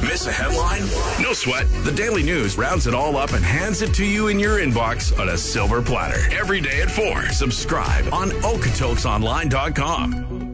Miss a headline? No sweat. The Daily News rounds it all up and hands it to you in your inbox on a silver platter. Every day at 4. Subscribe on Okotoksonline.com.